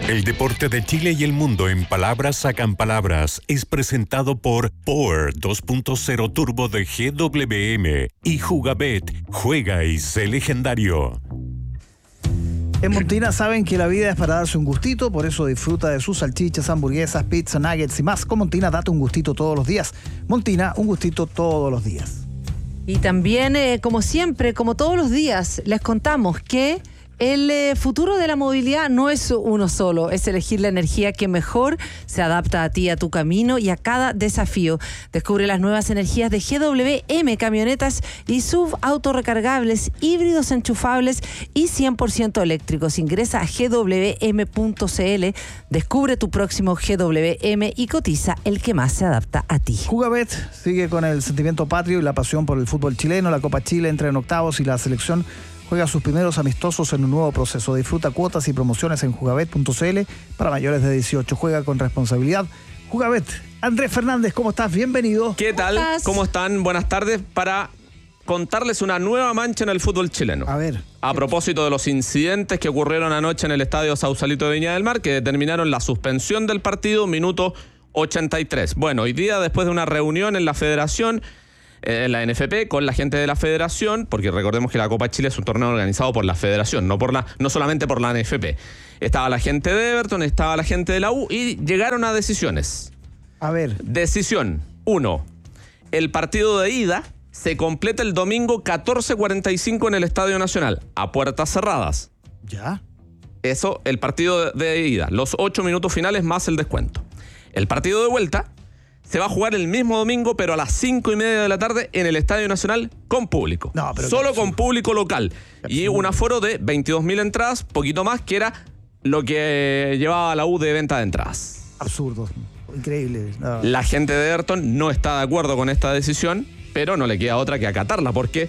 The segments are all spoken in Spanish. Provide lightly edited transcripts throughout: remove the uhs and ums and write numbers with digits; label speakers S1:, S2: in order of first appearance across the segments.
S1: El deporte de Chile y el mundo en palabras sacan palabras es presentado por Power 2.0 Turbo de GWM y Jugabet. Juega y sé legendario.
S2: En Montina saben que la vida es para darse un gustito, por eso disfruta de sus salchichas, hamburguesas, pizza, nuggets y más. Con Montina date un gustito todos los días. Montina, un gustito todos los días.
S3: Y también, como siempre, como todos los días, les contamos que el futuro de la movilidad no es uno solo, es elegir la energía que mejor se adapta a ti, a tu camino y a cada desafío. Descubre las nuevas energías de GWM, camionetas y subautorrecargables, híbridos enchufables y 100% eléctricos. Ingresa a gwm.cl, descubre tu próximo GWM y cotiza el que más se adapta a ti.
S2: Jugabet sigue con el sentimiento patrio y la pasión por el fútbol chileno. La Copa Chile entra en octavos y la selección juega sus primeros amistosos en un nuevo proceso. Disfruta cuotas y promociones en jugabet.cl para mayores de 18. Juega con responsabilidad. Jugabet. Andrés Fernández, ¿cómo estás? Bienvenido.
S4: ¿Qué tal? ¿Cómo están? Buenas tardes. Para contarles una nueva mancha en el fútbol chileno.
S2: A ver.
S4: A propósito de los incidentes que ocurrieron anoche en el estadio Sausalito de Viña del Mar, que determinaron la suspensión del partido, minuto 83. Bueno, hoy día, después de una reunión en la federación, en la NFP, con la gente de la federación, porque recordemos que la Copa Chile es un torneo organizado por la federación, no solamente por la NFP. Estaba la gente de Everton, estaba la gente de la U y llegaron a decisiones.
S2: A ver.
S4: Decisión 1. El partido de ida se completa el domingo 14:45 en el Estadio Nacional, a puertas cerradas.
S2: ¿Ya?
S4: Eso, el partido de ida, los 8 minutos finales más el descuento. El partido de vuelta se va a jugar el mismo domingo, pero a las 5:30 de la tarde en el Estadio Nacional con público.
S2: No, pero
S4: solo con público local. Y un aforo de 22.000 entradas, poquito más, que era lo que llevaba la U de venta de entradas.
S2: Absurdo. Increíble. No.
S4: La gente de Everton no está de acuerdo con esta decisión, pero no le queda otra que acatarla, porque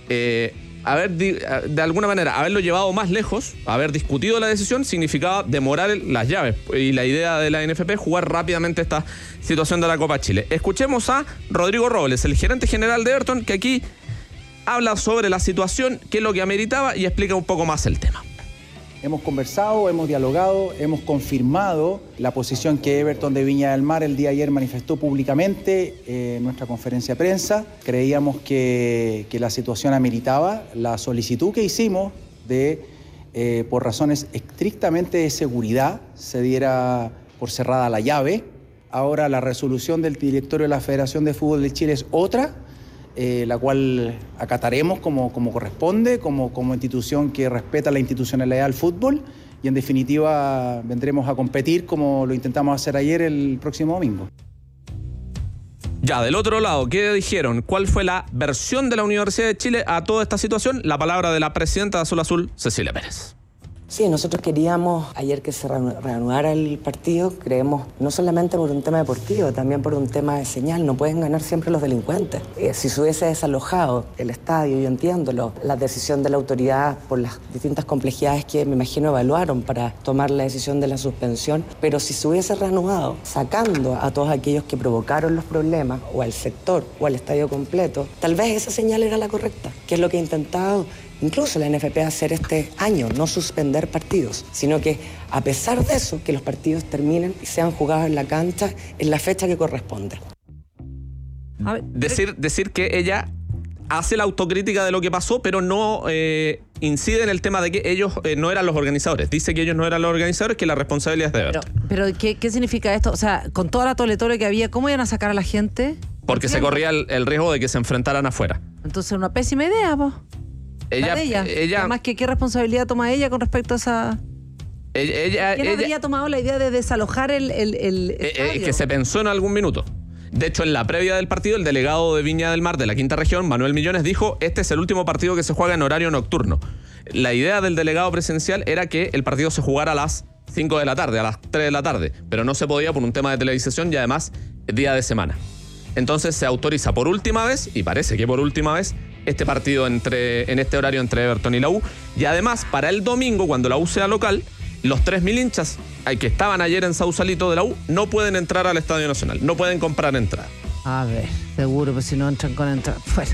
S4: de alguna manera haberlo llevado más lejos, haber discutido la decisión, significaba demorar las llaves. Y la idea de la NFP es jugar rápidamente esta situación de la Copa Chile. Escuchemos a Rodrigo Robles, el gerente general de Everton, que aquí habla sobre la situación, qué es lo que ameritaba y explica un poco más el tema.
S5: Hemos conversado, hemos dialogado, hemos confirmado la posición que Everton de Viña del Mar el día de ayer manifestó públicamente en nuestra conferencia de prensa. Creíamos que la situación ameritaba la solicitud que hicimos de, por razones estrictamente de seguridad, se diera por cerrada la llave. Ahora la resolución del directorio de la Federación de Fútbol de Chile es otra, la cual acataremos como corresponde, como institución que respeta la institucionalidad del fútbol, y en definitiva vendremos a competir como lo intentamos hacer ayer el próximo domingo.
S4: Ya, del otro lado, ¿qué dijeron? ¿Cuál fue la versión de la Universidad de Chile a toda esta situación? La palabra de la presidenta de Azul Azul, Cecilia Pérez.
S6: Sí, nosotros queríamos ayer que se reanudara el partido, creemos, no solamente por un tema deportivo, también por un tema de señal. No pueden ganar siempre los delincuentes. Si se hubiese desalojado el estadio, yo entiendo la decisión de la autoridad por las distintas complejidades que me imagino evaluaron para tomar la decisión de la suspensión, pero si se hubiese reanudado, sacando a todos aquellos que provocaron los problemas, o al sector, o al estadio completo, tal vez esa señal era la correcta, que es lo que he intentado incluso la NFP hacer este año, no suspender partidos, sino que a pesar de eso, que los partidos terminen y sean jugados en la cancha en la fecha que corresponde.
S4: Decir que ella hace la autocrítica de lo que pasó, pero no incide en el tema de que ellos no eran los organizadores. Dice que ellos no eran los organizadores, que la responsabilidad es de Everton.
S3: Pero ¿qué significa esto? O sea, con toda la tole que había, ¿cómo iban a sacar a la gente?
S4: Porque se corría el riesgo de que se enfrentaran afuera.
S3: Entonces, una pésima idea, po. Ella. Además, ¿qué responsabilidad toma ella con respecto a esa...? ¿Quién habría tomado la idea de desalojar el estadio?
S4: Que se pensó en algún minuto. De hecho, en la previa del partido, el delegado de Viña del Mar de la Quinta Región, Manuel Millones, dijo: este es el último partido que se juega en horario nocturno. La idea del delegado presidencial era que el partido se jugara a las 5 de la tarde, a las 3 de la tarde, pero no se podía por un tema de televisación y además día de semana. Entonces se autoriza por última vez, y parece que por última vez, este partido en este horario entre Everton y la U. Y además, para el domingo, cuando la U sea local, los 3.000 hinchas que estaban ayer en Sausalito de la U no pueden entrar al Estadio Nacional, no pueden comprar entrada.
S3: A ver, seguro, pues si no entran con entrada. Bueno,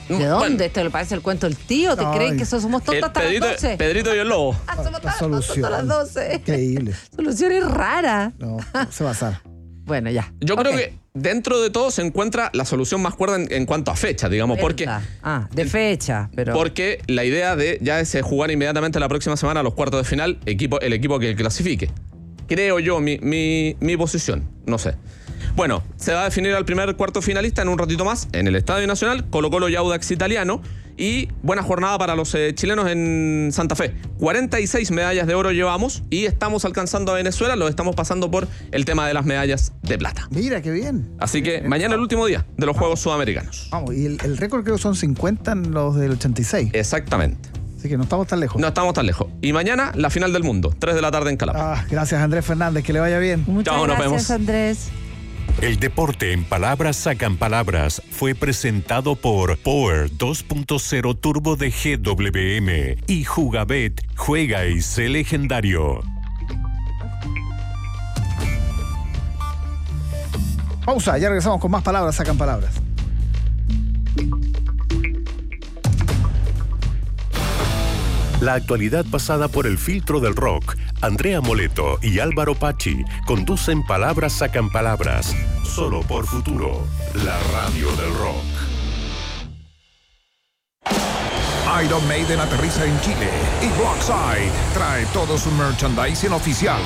S3: ¿De dónde? ¿Esto le parece el cuento del tío? ¿Te creen que somos tontos hasta las 12?
S4: Pedrito y el lobo.
S3: Somos tontos hasta las 12.
S2: Increíble.
S3: Soluciones raras.
S2: No se va a hacer.
S3: Bueno, ya.
S4: Yo creo que dentro de todo se encuentra la solución más cuerda en cuanto a fecha, digamos, porque
S3: de fecha, pero
S4: porque la idea de ya es jugar inmediatamente la próxima semana a los cuartos de final el equipo que clasifique. Creo yo, mi posición, no sé. Bueno, se va a definir al primer cuarto finalista en un ratito más en el Estadio Nacional, Colo-Colo y Audax Italiano. Y buena jornada para los chilenos en Santa Fe. 46 medallas de oro llevamos y estamos alcanzando a Venezuela, lo estamos pasando por el tema de las medallas de plata.
S2: Mira, qué bien.
S4: Así que mañana el último día de los Juegos Sudamericanos.
S2: Vamos, y el récord creo que son 50 en los del 86.
S4: Exactamente.
S2: Así que no estamos tan lejos.
S4: No estamos tan lejos. Y mañana la final del mundo, 3 de la tarde en Calama.
S2: Gracias, Andrés Fernández, que le vaya bien.
S3: Muchas
S4: Chao, nos
S3: gracias,
S4: vemos.
S3: Andrés.
S1: El deporte en palabras sacan palabras fue presentado por Power 2.0 Turbo de GWM y Jugabet, juega y sé legendario.
S2: Pausa, ya regresamos con más palabras sacan palabras.
S1: La actualidad pasada por el filtro del rock. Andrea Moleto y Álvaro Pachi conducen Palabras Sacan Palabras. Solo por Futuro, la radio del rock.
S7: Iron Maiden aterriza en Chile y Blockside trae todo su merchandising oficial.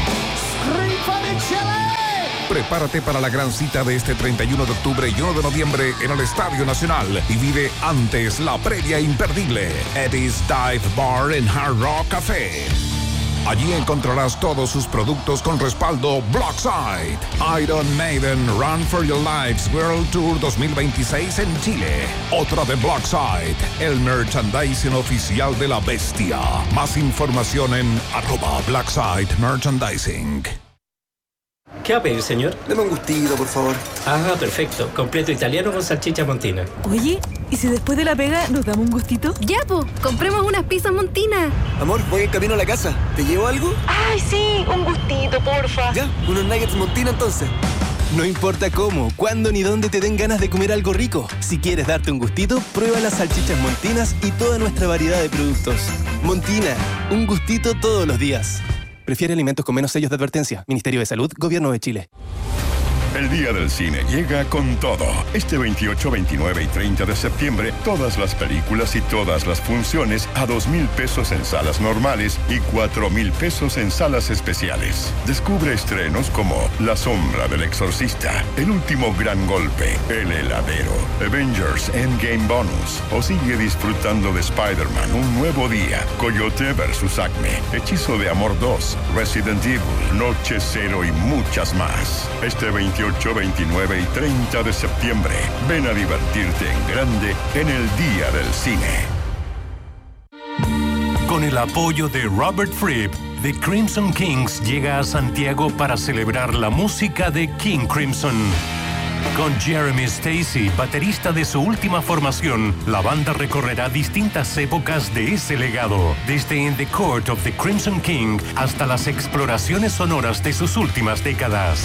S7: Prepárate para la gran cita de este 31 de octubre y 1 de noviembre en el Estadio Nacional y vive antes la previa imperdible Eddie's Dive Bar and Hard Rock Café. Allí encontrarás todos sus productos con respaldo Blockside. Iron Maiden Run for Your Lives World Tour 2026 en Chile. Otra de Blockside, el merchandising oficial de la bestia. Más información en @Blockside Merchandising.
S8: ¿Qué va a pedir, señor?
S9: Deme un gustito, por favor.
S8: Ah, perfecto. Completo italiano con salchicha montina.
S10: Oye, ¿y si después de la pega nos damos un gustito?
S11: Ya, po, compremos unas pizzas montinas.
S9: Amor, voy en camino a la casa. ¿Te llevo algo?
S11: Ay, sí, un gustito, porfa.
S9: Ya, unos nuggets montina entonces. No importa cómo, cuándo ni dónde te den ganas de comer algo rico. Si quieres darte un gustito, prueba las salchichas Montinas y toda nuestra variedad de productos. Montina, un gustito todos los días. Prefiere alimentos con menos sellos de advertencia. Ministerio de Salud, Gobierno de Chile.
S12: El Día del Cine llega con todo. Este 28, 29 y 30 de septiembre, todas las películas y todas las funciones a 2,000 pesos en salas normales y 4,000 pesos en salas especiales. Descubre estrenos como La Sombra del Exorcista, El Último Gran Golpe, El Heladero, Avengers Endgame Bonus, o sigue disfrutando de Spider-Man Un Nuevo Día, Coyote vs. Acme, Hechizo de Amor 2, Resident Evil, Noche Cero y muchas más. Este 28, 29 y 30 de septiembre. Ven a divertirte en grande en el Día del Cine.
S1: Con el apoyo de Robert Fripp, The Crimson Kings llega a Santiago para celebrar la música de King Crimson. Con Jeremy Stacy, baterista de su última formación, la banda recorrerá distintas épocas de ese legado, desde In the Court of the Crimson King hasta las exploraciones sonoras de sus últimas décadas.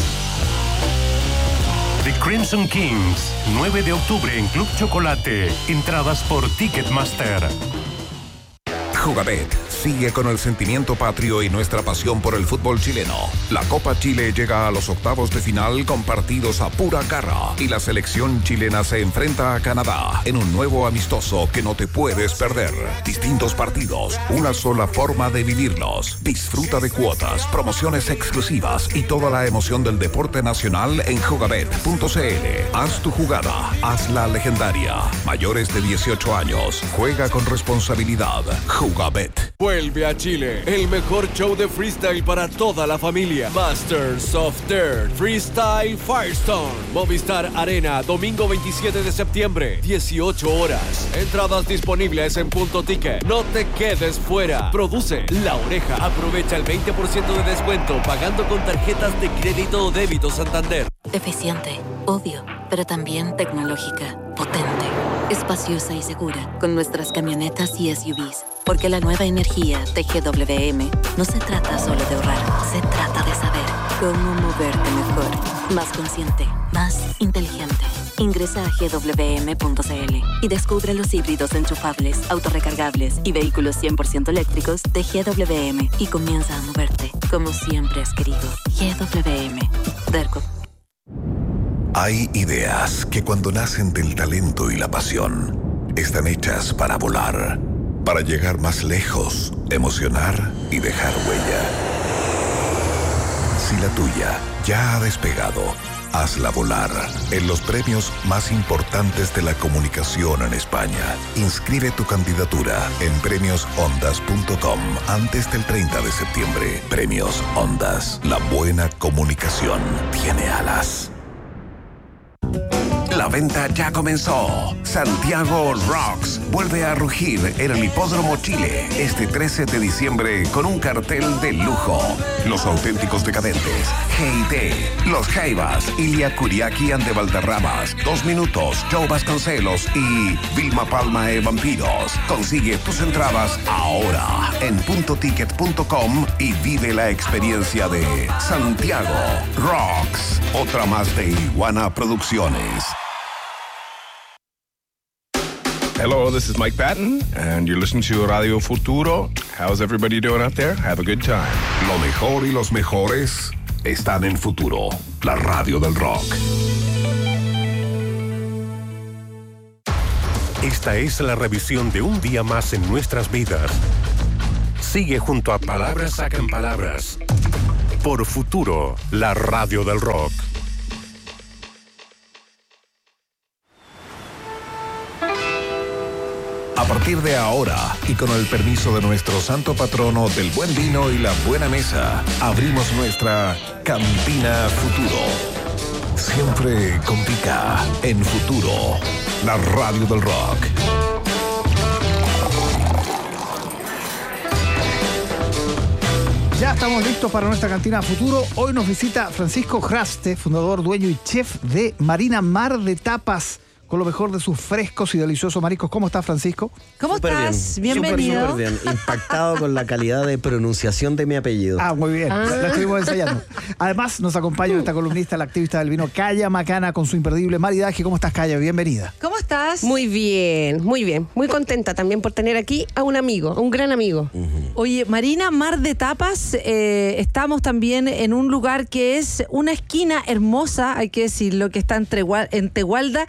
S1: The Crimson Kings, 9 de octubre en Club Chocolate. Entradas por Ticketmaster.
S7: Jugabet sigue con el sentimiento patrio y nuestra pasión por el fútbol chileno. La Copa Chile llega a los octavos de final con partidos a pura garra y la selección chilena se enfrenta a Canadá en un nuevo amistoso que no te puedes perder. Distintos partidos, una sola forma de vivirlos. Disfruta de cuotas, promociones exclusivas y toda la emoción del deporte nacional en jugabet.cl. Haz tu jugada, hazla legendaria. Mayores de 18 años, juega con responsabilidad. Jugabet.
S13: Vuelve a Chile, el mejor show de freestyle para toda la familia. Masters of Dirt Freestyle Firestone. Movistar Arena, domingo 27 de septiembre, 18 horas. Entradas disponibles en Punto Ticket. No te quedes fuera. Produce La Oreja. Aprovecha el 20% de descuento pagando con tarjetas de crédito o débito Santander.
S14: Eficiente, obvio, pero también tecnológica, potente, espaciosa y segura, con nuestras camionetas y SUVs. Porque la nueva energía de GWM no se trata solo de ahorrar, se trata de saber. Cómo moverte mejor, más consciente, más inteligente. Ingresa a gwm.cl y descubre los híbridos enchufables, autorrecargables y vehículos 100% eléctricos de GWM y comienza a moverte como siempre has querido. GWM. Derco.
S7: Hay ideas que cuando nacen del talento y la pasión, están hechas para volar, para llegar más lejos, emocionar y dejar huella. Si la tuya ya ha despegado, hazla volar en los premios más importantes de la comunicación en España. Inscribe tu candidatura en premiosondas.com antes del 30 de septiembre. Premios Ondas. La buena comunicación tiene alas. La venta ya comenzó. Santiago Rocks vuelve a rugir en el Hipódromo Chile este 13 de diciembre con un cartel de lujo. Los auténticos decadentes, G&T, Los Jaivas, Ilia Kuriaki and de Valderramas, 2 Minutos, Joe Vasconcelos y Vilma Palma de Vampiros. Consigue tus entradas ahora en puntoticket.com y vive la experiencia de Santiago Rocks. Otra más de Iguana Producciones.
S15: Hello, this is Mike Patton, and you're listening to Radio Futuro. How's everybody doing out there? Have a good time.
S7: Lo mejor y los mejores están en Futuro, la radio del rock.
S1: Esta es la revisión de un día más en nuestras vidas. Sigue junto a Palabras Sacan Palabras. Por Futuro, la radio del rock.
S7: A partir de ahora, y con el permiso de nuestro santo patrono del buen vino y la buena mesa, abrimos nuestra Cantina Futuro. Siempre con pica en Futuro, la radio del rock.
S2: Ya estamos listos para nuestra Cantina Futuro. Hoy nos visita Francisco Hraste, fundador, dueño y chef de Marina Mar de Tapas, con lo mejor de sus frescos y deliciosos mariscos. ¿Cómo estás, Francisco?
S3: ¿Cómo estás? Bienvenido.
S16: Súper bien. Impactado con la calidad de pronunciación de mi apellido.
S2: Muy bien. La estuvimos ensayando. Además, nos acompaña esta columnista, la activista del vino, Kaya Macana, con su imperdible maridaje. ¿Cómo estás, Kaya? Bienvenida.
S3: ¿Cómo estás?
S17: Muy bien, muy bien. Muy contenta también por tener aquí a un amigo, a un gran amigo.
S3: Oye, Marina Mar de Tapas, estamos también en un lugar que es una esquina hermosa, hay que decirlo, que está en Tegualda,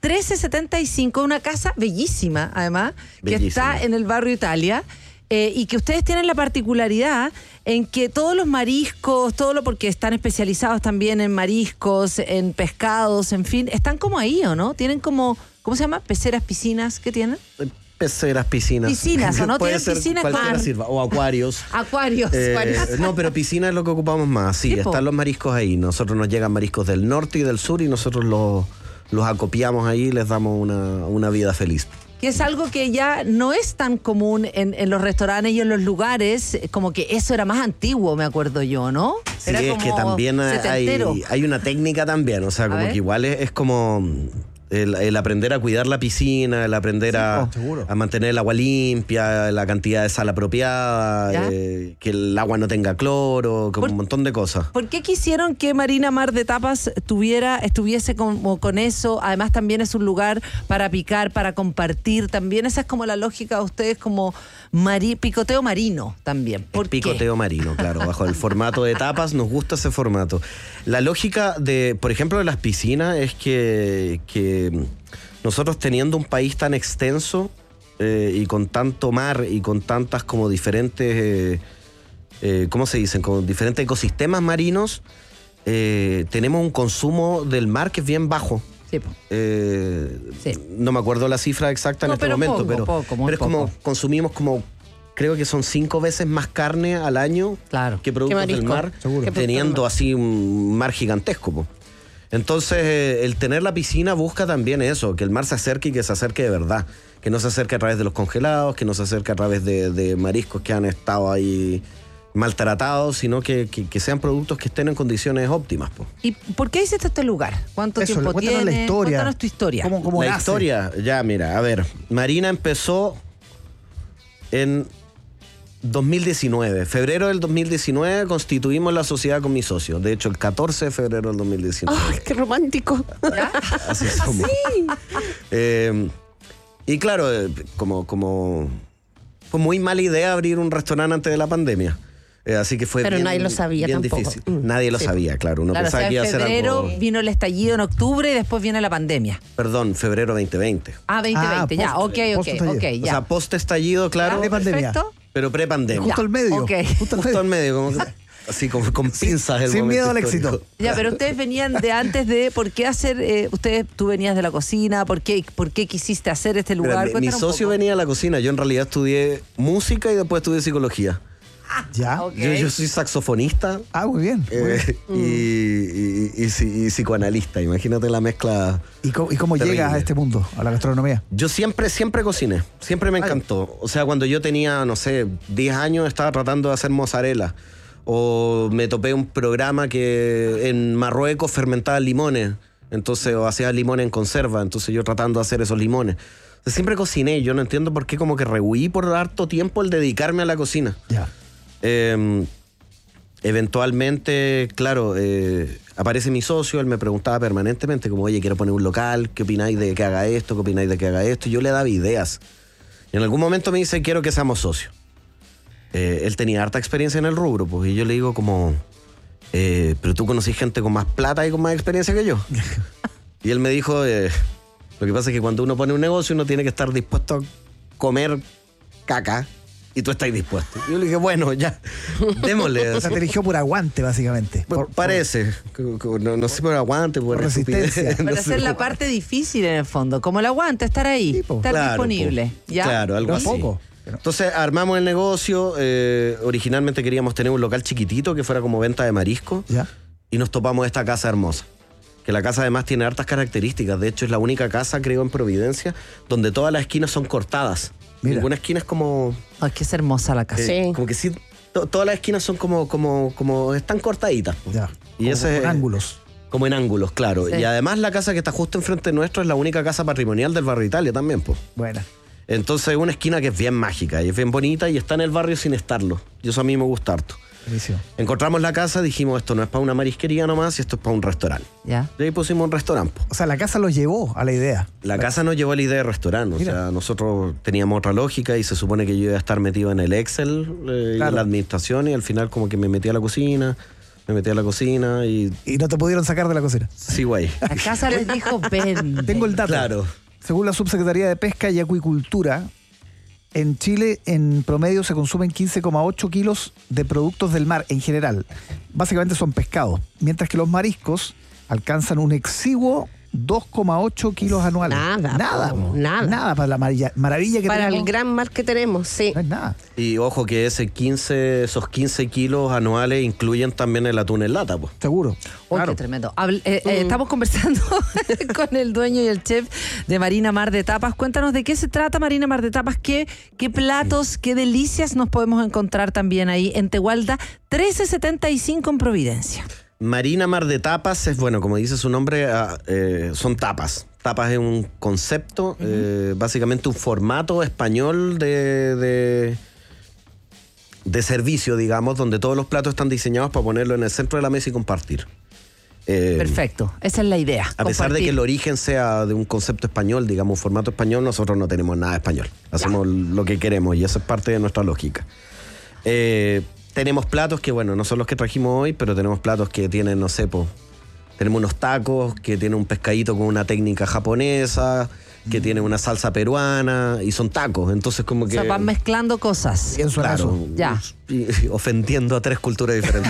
S3: 1375, una casa bellísima, además, que está en el barrio Italia, y que ustedes tienen la particularidad en que todos los mariscos, porque están especializados también en mariscos, en pescados, en fin, están como ahí, ¿o no? Tienen como, ¿cómo se llama? Peceras, piscinas, ¿qué tienen?
S16: Peceras, piscinas.
S3: Piscinas, ¿o no?
S16: Puede
S3: ¿Tienen
S16: ser
S3: piscinas
S16: cualquiera sirva. O acuarios.
S3: Acuarios.
S16: No, pero piscina es lo que ocupamos más. Sí, están los mariscos ahí. Nosotros nos llegan mariscos del norte y del sur y nosotros los acopiamos ahí y les damos una vida feliz.
S3: Que es algo que ya no es tan común en los restaurantes y en los lugares, como que eso era más antiguo, me acuerdo yo, ¿no?
S16: Sí,
S3: era
S16: es que también hay una técnica también, o sea, como que igual es como el aprender a cuidar la piscina, el aprender a mantener el agua limpia, la cantidad de sal apropiada, que el agua no tenga cloro, como un montón de cosas.
S3: ¿Por qué quisieron que Marina Mar de Tapas estuviese como con eso? Además también es un lugar para picar, para compartir, también esa es como la lógica de ustedes como picoteo marino también. ¿Por qué?
S16: Picoteo marino, claro, bajo el formato de tapas, nos gusta ese formato. La lógica por ejemplo, de las piscinas es que nosotros teniendo un país tan extenso y con tanto mar y con tantas como diferentes, ¿cómo se dicen? Con diferentes ecosistemas marinos, tenemos un consumo del mar que es bien bajo.
S3: Sí.
S16: No me acuerdo la cifra exacta en este momento, pero es como consumimos como, creo que son 5 veces más carne al año que productos del mar, teniendo así un mar gigantesco. Entonces, el tener la piscina busca también eso, que el mar se acerque y que se acerque de verdad, que no se acerque a través de los congelados, que no se acerque a través de mariscos que han estado ahí maltratados, sino que sean productos que estén en condiciones óptimas.
S3: ¿Y por qué hiciste este lugar? ¿Cuánto tiempo tiene?
S2: La historia.
S3: Cuéntanos tu historia.
S2: ¿Cómo
S16: la
S2: nace?
S16: Historia, ya mira, a ver, Marina empezó en 2019, febrero del 2019 constituimos la sociedad con mi socio. De hecho, el 14 de febrero del 2019.
S17: ¡Ay, qué romántico!
S3: ¿Ya?
S16: Así somos. Y claro, como fue muy mala idea abrir un restaurante antes de la pandemia. Así que fue
S17: Pero
S16: bien,
S17: nadie lo sabía
S16: bien
S17: tampoco.
S16: difícil. Nadie lo sabía, claro. Uno
S3: Claro,
S16: pensaba que iba a
S3: en
S16: ser
S3: febrero
S16: algo...
S3: vino el estallido en octubre y después viene la pandemia.
S16: Perdón, febrero 2020.
S3: 2020, ya, ok, ya.
S16: O sea, post-estallido, claro.
S2: Pre-pandemia.
S16: Pero pre-pandemia.
S2: Justo al medio.
S3: Ok.
S16: Justo al medio, como que, así como con pinzas. El
S2: sin
S16: momento
S2: miedo al
S16: histórico.
S2: éxito.
S3: Ya, pero ustedes venían de antes de, ¿por qué hacer, tú venías de la cocina, ¿por qué quisiste hacer este lugar?
S16: Mira, mi socio venía a la cocina, yo en realidad estudié música y después estudié psicología.
S2: Ya.
S3: Okay.
S16: Yo soy saxofonista.
S2: Muy bien.
S16: Y psicoanalista, imagínate la mezcla.
S2: ¿Y cómo llegas a este mundo, a la gastronomía?
S16: Yo siempre cociné, siempre me encantó. O sea, cuando yo tenía, no sé, 10 años estaba tratando de hacer mozzarella. O me topé un programa que en Marruecos fermentaban limones. Entonces, o hacía limones en conserva. Entonces yo tratando de hacer esos limones. O sea, siempre cociné. Yo no entiendo por qué como que rehuí por harto tiempo el dedicarme a la cocina.
S2: Ya.
S16: Eventualmente, claro, aparece mi socio, él me preguntaba permanentemente como, oye, quiero poner un local, ¿qué opináis de que haga esto? ¿Qué opináis de que haga esto? Y yo le daba ideas. Y en algún momento me dice, quiero que seamos socios. Él tenía harta experiencia en el rubro, pues, y yo le digo como, pero tú conocís gente con más plata y con más experiencia que yo. Y él me dijo, lo que pasa es que cuando uno pone un negocio uno tiene que estar dispuesto a comer caca. Y tú estás dispuesto. Yo le dije, bueno, ya, démosle.
S2: O sea, te eligió por aguante, básicamente.
S16: Parece. No sé, por aguante, por
S2: resistencia.
S3: Para hacer la parte difícil en el fondo. Como el aguante, estar ahí, estar disponible. ¿Ya?
S16: Claro, algo así.
S2: Poco.
S16: Entonces armamos el negocio. Originalmente queríamos tener un local chiquitito que fuera como venta de marisco.
S2: ¿Ya?
S16: Y nos topamos esta casa hermosa. Que la casa además tiene hartas características. De hecho, es la única casa, creo, en Providencia, donde todas las esquinas son cortadas.
S2: Mira.
S16: Ninguna esquina es como...
S3: Es que es hermosa la casa.
S17: Sí.
S16: Como que sí, todas las esquinas son como están cortaditas.
S2: Ya.
S16: Y
S2: como en ángulos.
S16: Como en ángulos, claro.
S3: Sí.
S16: Y además la casa que está justo enfrente nuestro es la única casa patrimonial del barrio Italia también, pues.
S2: Buena.
S16: Entonces es una esquina que es bien mágica y es bien bonita y está en el barrio sin estarlo. Y eso a mí me gusta harto.
S2: Buenísimo.
S16: Encontramos la casa, dijimos, esto no es para una marisquería nomás, y esto es para un restaurante.
S3: ¿Ya?
S16: Y ahí pusimos un restaurante.
S2: O sea, la casa los llevó a la idea.
S16: La casa nos llevó a la idea de restaurante. O sea, nosotros teníamos otra lógica y se supone que yo iba a estar metido en el Excel, y en la administración, y al final como que me metí a la cocina. Y
S2: no te pudieron sacar de la cocina.
S16: Sí, güey.
S3: La casa les dijo, ven.
S2: Tengo el dato.
S16: Claro.
S2: Según la Subsecretaría de Pesca y Acuicultura, en Chile en promedio se consumen 15,8 kilos de productos del mar en general. Básicamente son pescados, mientras que los mariscos alcanzan un exiguo 2,8 kilos anuales. Nada para la maravilla que
S17: para
S2: tenemos.
S17: el gran mar que tenemos, sí.
S2: No es nada.
S16: Y ojo que esos 15 kilos anuales incluyen también el atún en lata, pues.
S2: Seguro.
S3: Claro. Qué tremendo. Estamos conversando con el dueño y el chef de Marina Mar de Tapas. Cuéntanos de qué se trata Marina Mar de Tapas, qué platos, qué delicias nos podemos encontrar también ahí en Tehualda 1375 en Providencia.
S16: Marina Mar de Tapas es, bueno, como dice su nombre, son tapas. Tapas es un concepto, básicamente un formato español de servicio, digamos, donde todos los platos están diseñados para ponerlo en el centro de la mesa y compartir.
S3: Perfecto, esa es la idea.
S16: A pesar de que el origen sea de un concepto español, digamos, un formato español, nosotros no tenemos nada español. Hacemos lo que queremos y esa es parte de nuestra lógica. Tenemos platos que, bueno, no son los que trajimos hoy, pero tenemos platos que tienen, no sé, tenemos unos tacos que tienen un pescadito con una técnica japonesa, que tienen una salsa peruana y son tacos, entonces como que...
S3: O sea, van mezclando cosas.
S2: Bien suena eso.
S3: Ya.
S16: Y ofendiendo a 3 culturas diferentes.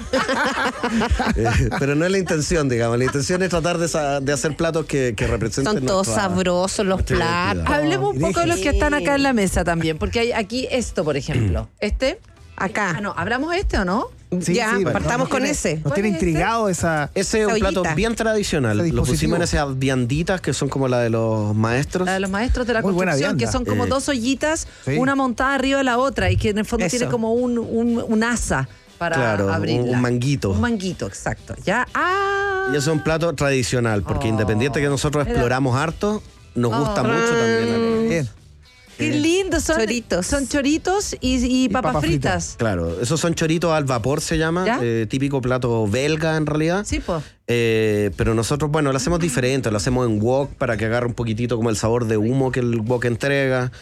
S16: Pero no es la intención, digamos. La intención es tratar de hacer platos que representen...
S17: Son todos sabrosos los platos.
S3: Hablemos un poco de los que están acá en la mesa también, porque hay aquí esto, por ejemplo.
S17: Acá.
S3: No, ¿hablamos o no?
S2: Sí,
S17: partamos con ese.
S2: Nos tiene intrigado esa...
S16: Ese es un plato bien tradicional. Lo pusimos en esas vianditas que son como la de los maestros.
S3: La de los maestros de la
S2: Muy
S3: construcción, que son como 2 ollitas, una montada arriba de la otra, y que en el fondo tiene como un asa para abrirla.
S16: Un manguito.
S3: Un manguito, exacto. Ya.
S16: Y eso es un plato tradicional, porque independiente que nosotros exploramos harto, nos gusta mucho también.
S3: Qué lindo, son choritos. Son choritos y papas fritas.
S16: Claro, esos son choritos al vapor, se llama. Típico plato belga, en realidad.
S3: Sí, pues.
S16: Pero nosotros, bueno, lo hacemos diferente. Lo hacemos en wok para que agarre un poquitito como el sabor de humo que el wok entrega.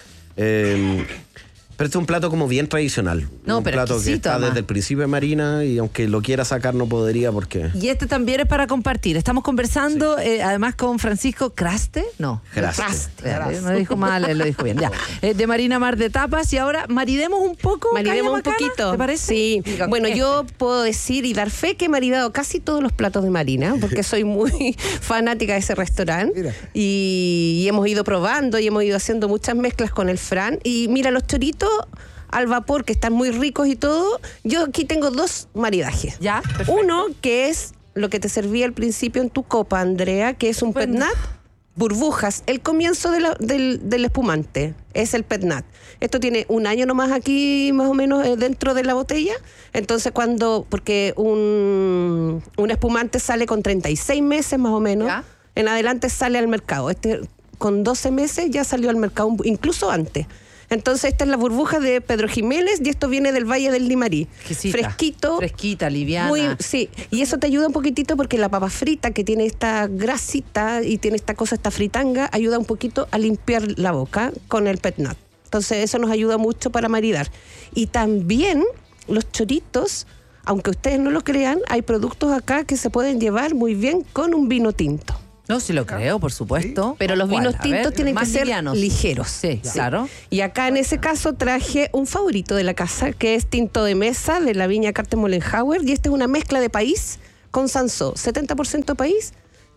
S16: Pero este es un plato como bien tradicional. Un plato que está desde el principio de Marina, y aunque lo quiera sacar no podría porque...
S3: Y este también es para compartir. Estamos conversando además con Francisco Craste. No.
S16: Craste.
S3: No dijo mal, él lo dijo bien. Ya. De Marina Mar de Tapas. Y ahora maridemos un poco.
S17: Maridemos un poquito.
S3: ¿Te parece?
S17: Sí. Bueno, yo puedo decir y dar fe que he maridado casi todos los platos de Marina, porque soy muy fanática de ese restaurante. Y hemos ido probando y hemos ido haciendo muchas mezclas con el Fran. Y mira, los choritos al vapor, que están muy ricos y todo, yo aquí tengo 2 maridajes.
S3: Ya, perfecto.
S17: Uno, que es lo que te serví al principio en tu copa, Andrea, que es un pet nat, burbujas, el comienzo del espumante, es el pet nat. Esto tiene 1 año nomás aquí, más o menos, dentro de la botella. Entonces, porque un espumante sale con 36 meses, más o menos, ¿ya? En adelante sale al mercado. Este, con 12 meses ya salió al mercado, incluso antes. Entonces, esta es la burbuja de Pedro Jiménez y esto viene del Valle del Limarí. Fresquito.
S3: Fresquita, liviana.
S17: Sí, y eso te ayuda un poquitito porque la papa frita, que tiene esta grasita y tiene esta fritanga, ayuda un poquito a limpiar la boca con el pet nat. Entonces, eso nos ayuda mucho para maridar. Y también los choritos, aunque ustedes no lo crean, hay productos acá que se pueden llevar muy bien con un vino tinto.
S3: No, sí lo creo, por supuesto.
S17: Pero los vinos tintos tienen que ser ligeros.
S3: Sí, claro.
S17: Y acá en ese caso traje un favorito de la casa, que es tinto de mesa de la viña Carter Mollenhauer. Y esta es una mezcla de país con Sansó. 70% país,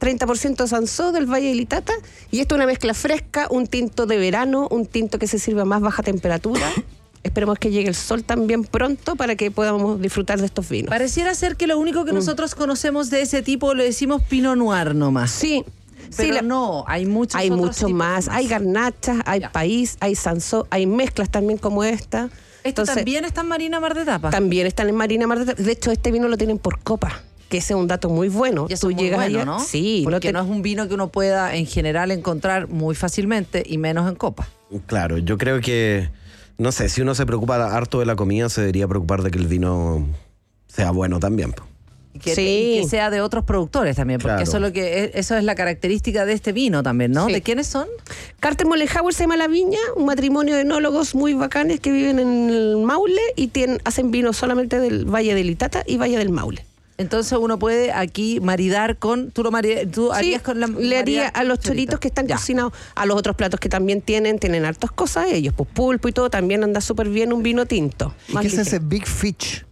S17: 30% Sansó del Valle de Litata. Y esto es una mezcla fresca, un tinto de verano, un tinto que se sirve a más baja temperatura. Esperemos que llegue el sol también pronto para que podamos disfrutar de estos vinos.
S3: Pareciera ser que lo único que nosotros conocemos de ese tipo lo decimos Pinot Noir nomás.
S17: Sí.
S3: Pero no, hay muchos
S17: Hay mucho más. Hay garnachas, hay país, hay Sansó, hay mezclas también como esta.
S3: ¿Esto también está en Marina Mar de Tapas?
S17: También están en Marina Mar de Tapas. De hecho, este vino lo tienen por copa, que ese es un dato muy bueno.
S3: Y eso es muy bueno, ¿no?
S17: Sí.
S3: Porque no es un vino que uno pueda en general encontrar muy fácilmente y menos en copa.
S16: Claro, yo creo que... No sé, si uno se preocupa harto de la comida, se debería preocupar de que el vino sea bueno también.
S3: Y que sea de otros productores también, porque
S16: claro.
S3: Eso es la característica de este vino también, ¿no?
S17: Sí.
S3: ¿De quiénes son?
S17: Carter Mollenhauer se llama la viña, un matrimonio de enólogos muy bacanes que viven en el Maule y hacen vino solamente del Valle de Litata y Valle del Maule.
S3: Entonces uno puede aquí maridar con... ¿Tú harías con la...
S17: Le haría a los choritos que están cocinados, a los otros platos que también tienen hartas cosas ellos, pues pulpo y todo, también anda súper bien un vino tinto.
S2: ¿Y qué es ese Big Fish?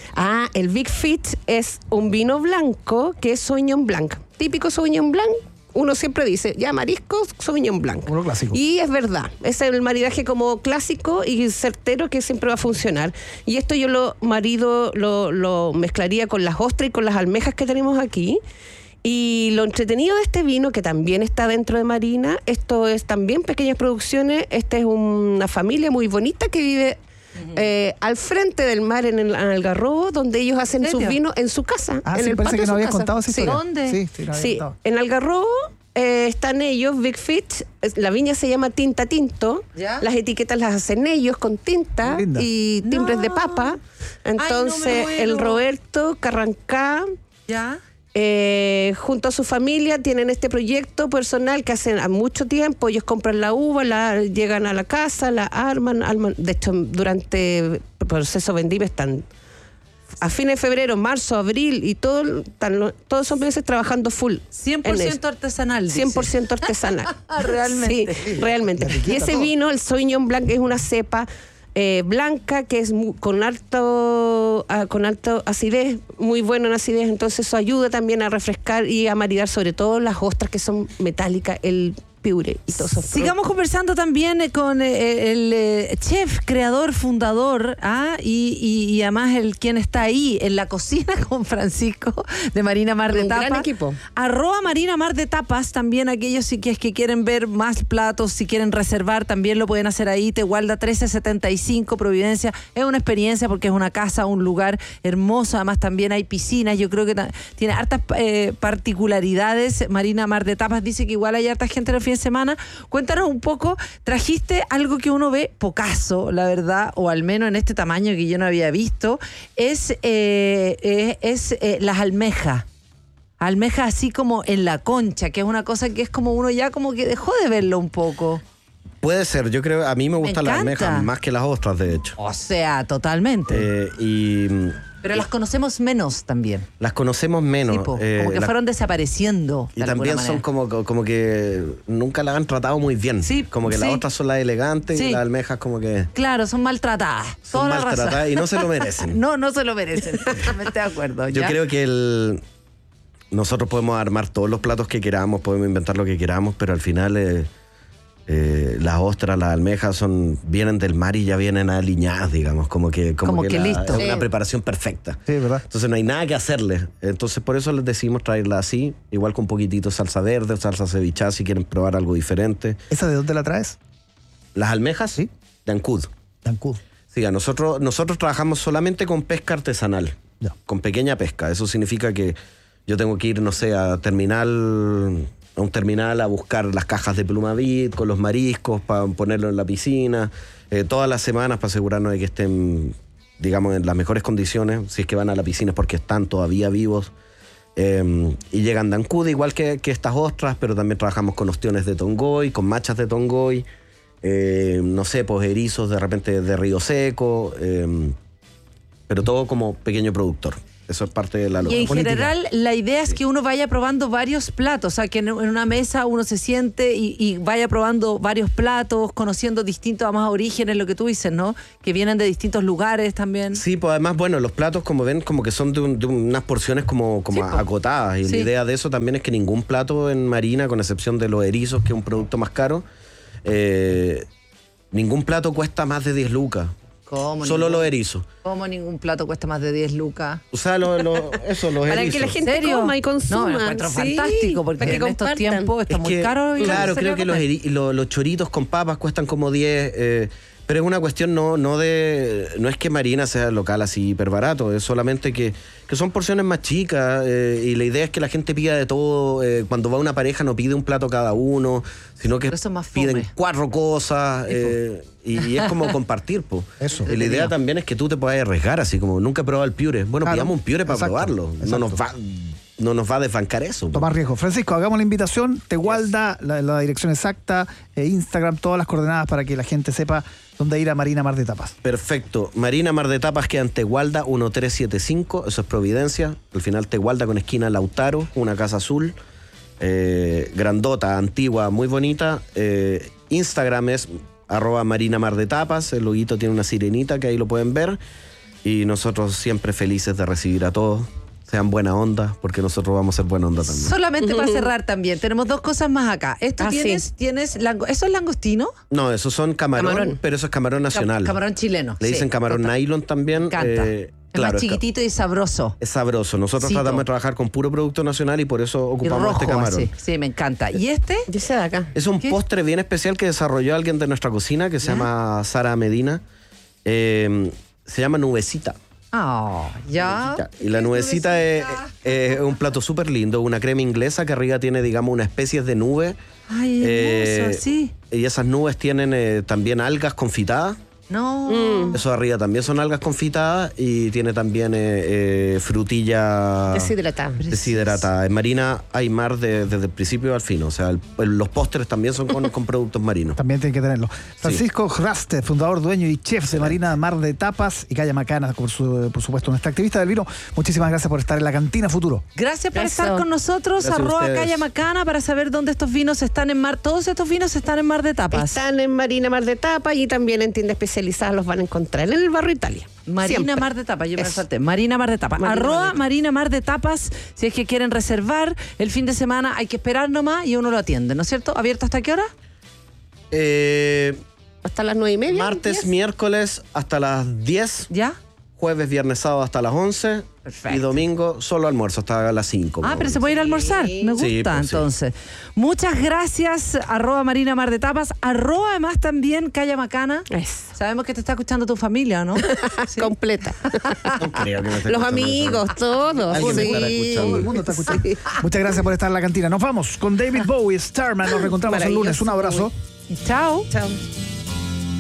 S17: El Big Fish es un vino blanco que es Sauvignon Blanc. Típico Sauvignon Blanc. Uno siempre dice, ya mariscos, Sauvignon Blanc.
S2: Uno clásico.
S17: Y es verdad, es el maridaje como clásico y certero que siempre va a funcionar. Y esto yo lo mezclaría con las ostras y con las almejas que tenemos aquí. Y lo entretenido de este vino, que también está dentro de Marina, esto es también pequeñas producciones. Esta es una familia muy bonita que vive al frente del mar en el Algarrobo, donde ellos hacen sus vinos en su casa.
S2: En el patio que no habías contado esa historia.
S3: ¿Dónde?
S17: Sí, en Algarrobo están ellos, Big Fish. La viña se llama Tinta Tinto.
S3: ¿Ya?
S17: Las etiquetas las hacen ellos con tinta y timbres de papa. Entonces, el Roberto Carrancá,
S3: ¿ya?
S17: Junto a su familia tienen este proyecto personal que hacen a mucho tiempo. Ellos compran la uva, llegan a la casa, la arman. De hecho, durante el proceso vendimia están a fines de febrero, marzo, abril y todos esos meses trabajando full.
S3: 100% artesanal.
S17: 100% artesanal.
S3: Realmente.
S17: Sí, realmente. Y ese vino, el Sauvignon Blanc, es una cepa blanca que es con alto acidez, muy bueno en acidez, entonces eso ayuda también a refrescar y a maridar sobre todo las ostras que son metálicas, el piure y todo eso.
S3: Sigamos conversando también con el chef, creador, fundador, y además quien está ahí en la cocina con Francisco de Marina Mar de Tapas.
S17: Un gran equipo.
S3: @Marina Mar de Tapas, también aquellos que quieren ver más platos, si quieren reservar, también lo pueden hacer ahí. Tehualda 1375, Providencia. Es una experiencia porque es una casa, un lugar hermoso. Además también hay piscinas. Yo creo que tiene hartas particularidades. Marina Mar de Tapas dice que igual hay harta gente en el fin de semana. Cuéntanos un poco, trajiste algo que uno ve pocaso, la verdad, o al menos en este tamaño que yo no había visto, es las almejas. Almejas así como en la concha, que es una cosa que es como uno ya como que dejó de verlo un poco.
S16: Puede ser, yo creo, a mí me gustan las almejas más que las ostras, de hecho.
S3: O sea, totalmente. Pero las conocemos menos también.
S16: Las conocemos menos. Sí,
S3: como que fueron desapareciendo.
S16: Y también son como que nunca las han tratado muy bien. Sí, como que las ostras son las elegantes y las almejas como que...
S3: Claro, son maltratadas.
S16: Son maltratadas y no se lo merecen.
S3: No se lo merecen. Totalmente de acuerdo.
S16: Yo creo que nosotros podemos armar todos los platos que queramos, podemos inventar lo que queramos, pero al final las ostras, las almejas vienen del mar y ya vienen aliñadas, digamos, como que
S3: listo.
S16: Es una preparación perfecta.
S2: Sí, ¿verdad?
S16: Entonces no hay nada que hacerle. Entonces por eso les decidimos traerla así, igual con un poquitito de salsa verde o salsa cevichada si quieren probar algo diferente.
S2: ¿Esa de dónde la traes?
S16: Las almejas, sí, de Ancud.
S2: De Ancud.
S16: Sí, nosotros trabajamos solamente con pesca artesanal, con pequeña pesca. Eso significa que yo tengo que ir, no sé, a un terminal a buscar las cajas de Plumavit con los mariscos para ponerlo en la piscina, todas las semanas para asegurarnos de que estén, digamos, en las mejores condiciones. Si es que van a la piscina es porque están todavía vivos. Y llegan de Ancud, igual que estas ostras, pero también trabajamos con ostiones de tongoy, con machas de tongoy, no sé, pues erizos de repente de río seco, pero todo como pequeño productor. Eso es parte de la lógica.
S3: Y en general la idea es que uno vaya probando varios platos, o sea, que en una mesa uno se siente y vaya probando varios platos, conociendo distintos más orígenes, lo que tú dices, ¿no? Que vienen de distintos lugares también.
S16: Sí, pues además, bueno, los platos, como ven, como que son de unas porciones como acotadas. Y la idea de eso también es que ningún plato en Marina, con excepción de los erizos, que es un producto más caro, ningún plato cuesta más de 10 lucas.
S3: ¿Cómo?
S16: Solo los erizos.
S3: ¿Cómo ningún plato cuesta más de 10 lucas?
S16: O sea, los erizos.
S17: Para que la gente coma y consuma.
S3: No, me encuentro fantástico, porque en estos tiempos está muy caro.
S16: Claro, creo que los choritos con papas cuestan como 10, pero es una cuestión no es que Marina sea local así hiper barato, es solamente que son porciones más chicas, y la idea es que la gente pida de todo. Cuando va una pareja no pide un plato cada uno, sino que piden 4 cosas, y es como compartir, po.
S2: Eso.
S16: Y la idea también es que tú te puedas arriesgar, así como nunca he probado el piure. Bueno, pidamos un piure para probarlo. No nos va a desbancar eso.
S2: Tomar riesgo. Francisco, hagamos la invitación. Tegualda, la dirección exacta, Instagram, todas las coordenadas para que la gente sepa dónde ir a Marina Mar de Tapas.
S16: Perfecto. Marina Mar de Tapas queda en Tegualda 1375, eso es Providencia. Al final Tegualda con esquina Lautaro, una casa azul, grandota, antigua, muy bonita. Instagram es @Marina Mar de Tapas, el loguito tiene una sirenita que ahí lo pueden ver. Y nosotros siempre felices de recibir a todos. Sean buena onda, porque nosotros vamos a ser buena onda también.
S3: Solamente para cerrar también, tenemos 2 cosas más acá. ¿Esto tienes ¿eso es langostino?
S16: No, esos son camarón, pero eso es camarón nacional.
S3: Camarón chileno.
S16: Le dicen camarón nylon también.
S3: Me encanta. Es más chiquitito y sabroso.
S16: Es sabroso. Nosotros tratamos de trabajar con puro producto nacional y por eso ocupamos este camarón.
S3: Sí, me encanta. ¿Y este?
S17: Dice de acá.
S16: Es un postre bien especial que desarrolló alguien de nuestra cocina que se llama Sara Medina. Se llama nubecita.
S3: Ya.
S16: Y la nubecita es un plato súper lindo, una crema inglesa que arriba tiene, digamos, una especie de nube.
S3: Ay, hermoso, sí.
S16: Y esas nubes tienen también algas confitadas.
S3: No.
S16: Eso arriba también son algas confitadas y tiene también frutilla deshidratada. En Marina hay mar desde el principio al fin. O sea, los postres también son con productos marinos.
S2: También tienen que tenerlo. Francisco Raste, fundador, dueño y chef de Marina Mar de Tapas y Calla Macana, por supuesto, nuestra activista del vino. Muchísimas gracias por estar en la Cantina Futuro.
S3: Gracias por estar con nosotros. @Calla Macana para saber dónde estos vinos están en mar. Todos estos vinos están en Mar de Tapas.
S17: Están en Marina Mar de Tapas y también en tiendas especializadas los van a encontrar en el barrio Italia.
S3: Marina
S17: Siempre.
S3: Mar de Tapas, yo me salté. Marina Mar de Tapas. Marina Mar de Tapas, si es que quieren reservar el fin de semana, hay que esperar nomás y uno lo atiende, ¿no es cierto? ¿Abierto hasta qué hora?
S17: Hasta las 9:30.
S16: Martes,
S17: 10.
S16: miércoles hasta las 10.
S3: ¿Ya?
S16: jueves, viernes, sábado hasta las 11. Perfecto. Y domingo solo almuerzo hasta las 5.
S3: Pero se puede ir a almorzar. Me gusta, sí, pues, entonces. Sí. Muchas gracias, @Marina Mar de Tapas, @además también Calla Macana. Sabemos que te está escuchando tu familia, ¿no?
S17: Sí. Completa.
S16: No creo que me esté
S17: los amigos, todos.
S2: Todo el mundo está escuchando. Sí. Muchas gracias por estar en la cantina. Nos vamos con David Bowie, Starman. Nos reencontramos el lunes. Un abrazo.
S3: Chao.
S17: Chao.